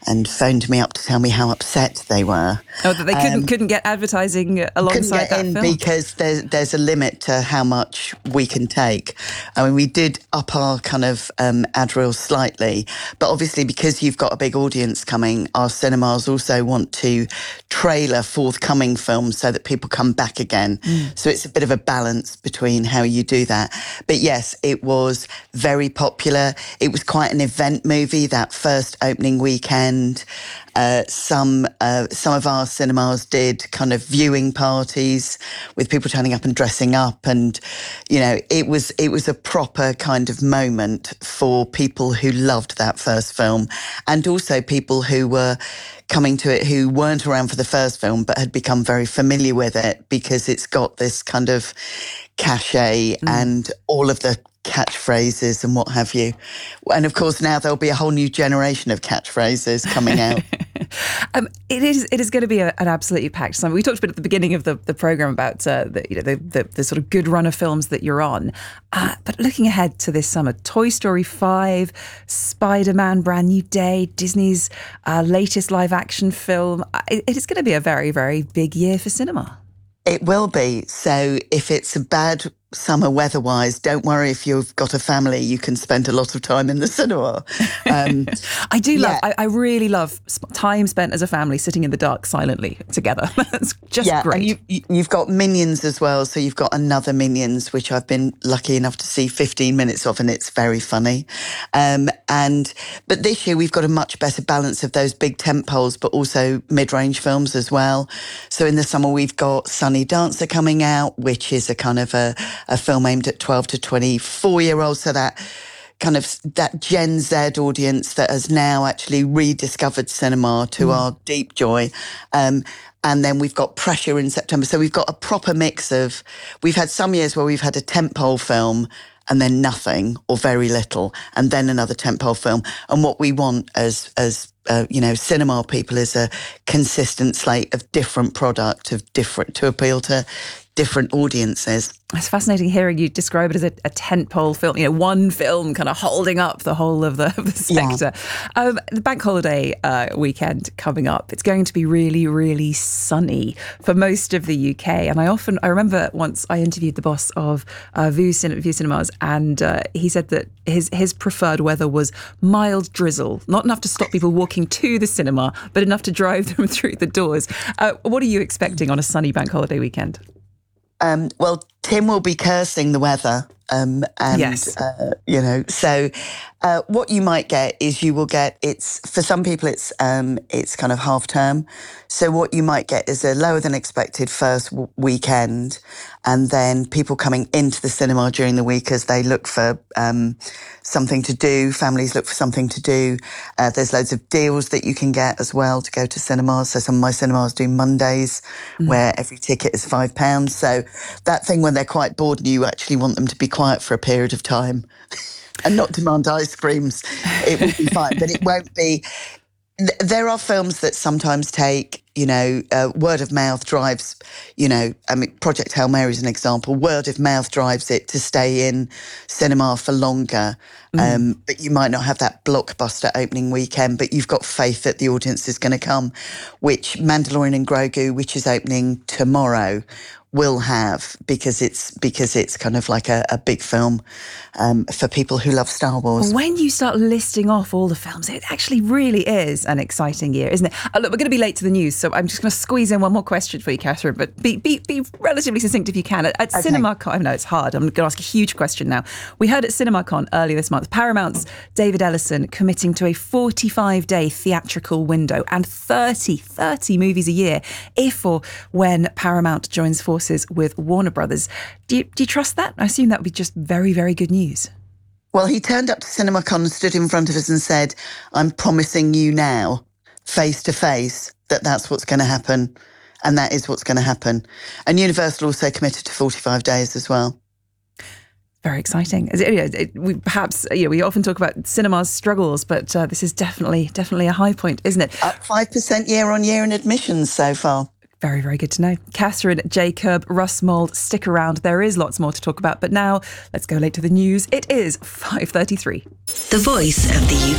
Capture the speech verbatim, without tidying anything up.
and phoned me up to tell me how upset they were. Oh, that they couldn't Um, couldn't get advertising alongside couldn't get that in film? because there's, there's a limit to how much we can take. I mean, we did up our kind of um, ad reel slightly, but obviously because you've got a big audience coming, our cinemas also want to trailer forthcoming films so that people come back again. Mm. So it's a bit of a balance between how you do that. But yes, it was very popular. It was quite an event movie that first opening weekend. Uh, some uh, some of our cinemas did kind of viewing parties with people turning up and dressing up, and you know it was it was a proper kind of moment for people who loved that first film, and also people who were coming to it who weren't around for the first film but had become very familiar with it because it's got this kind of cachet mm. and all of the catchphrases and what have you. And of course now there'll be a whole new generation of catchphrases coming out. um, it is it is going to be a, an absolutely packed summer. We talked a bit at the beginning of the, the programme about uh, the, you know, the, the, the sort of good run of films that you're on. Uh, but looking ahead to this summer, Toy Story five, Spider-Man Brand New Day, Disney's uh, latest live action film. It, it is going to be a very, very big year for cinema. It will be. So if it's a bad summer weather-wise, don't worry if you've got a family, you can spend a lot of time in the cinema. Um, I do love, yeah. I, I really love time spent as a family sitting in the dark silently together. That's just yeah, great. And you, you, you've got Minions as well, so you've got another Minions, which I've been lucky enough to see fifteen minutes of, and it's very funny. Um, and But this year we've got a much better balance of those big tentpoles, but also mid-range films as well. So in the summer we've got Sunny Dancer coming out, which is a kind of a a film aimed at twelve to twenty-four year olds. So that kind of that Gen Z audience that has now actually rediscovered cinema to mm. our deep joy. Um, and then we've got Pressure in September. So we've got a proper mix of, we've had some years where we've had a tentpole film and then nothing or very little, and then another tentpole film. And what we want as, as, Uh, you know, cinema people is a consistent slate of different product, of different, to appeal to different audiences. It's fascinating hearing you describe it as a, a tentpole film, you know, one film kind of holding up the whole of the, of the sector. Yeah. Um, the bank holiday uh, weekend coming up, it's going to be really, really sunny for most of the U K. And I often, I remember once I interviewed the boss of uh, Vue, Cin- Vue Cinemas, and uh, he said that his, his preferred weather was mild drizzle, not enough to stop people walking to the cinema, but enough to drive them through the doors. Uh, what are you expecting on a sunny bank holiday weekend? Um, well, Tim will be cursing the weather. Um, and, yes. uh, you know, so uh, what you might get is you will get, it's, for some people it's um, it's kind of half term. So what you might get is a lower than expected first w- weekend, and then people coming into the cinema during the week as they look for um, something to do. Families look for something to do. Uh, there's loads of deals that you can get as well to go to cinemas. So some of my cinemas do Mondays mm. where every ticket is five pounds. So that thing when they're quite bored and you actually want them to be quiet for a period of time and not demand ice creams, it will be fine. But it won't be... There are films that sometimes take, you know, uh, word of mouth drives, you know, I mean, Project Hail Mary is an example. Word of mouth drives it to stay in cinema for longer. Mm. Um, but you might not have that blockbuster opening weekend, but you've got faith that the audience is going to come, which Mandalorian and Grogu, which is opening tomorrow, will have, because it's because it's kind of like a, a big film um, for people who love Star Wars. When you start listing off all the films, it actually really is an exciting year, isn't it? Oh, look, we're going to be late to the news, so I'm just going to squeeze in one more question for you, Catherine, but be be, be relatively succinct if you can. At, at okay. CinemaCon, I know it's hard, I'm going to ask a huge question now. We heard at CinemaCon earlier this month, Paramount's David Ellison committing to a forty-five day theatrical window and thirty, thirty movies a year, if or when Paramount joins forces with Warner Brothers. Do you, do you trust that? I assume that would be just very, very good news. Well, he turned up to CinemaCon and stood in front of us and said, I'm promising you now, face to face, that that's what's going to happen. And that is what's going to happen. And Universal also committed to forty-five days as well. Very exciting. It, it, it, we perhaps, you know, we often talk about cinema's struggles, but uh, this is definitely, definitely a high point, isn't it? Up five percent year on year in admissions so far. Very, very good to know. Catherine, Jacob, Russ Mould, stick around. There is lots more to talk about. But now, let's go late to the news. It is five thirty-three. The Voice of the U K.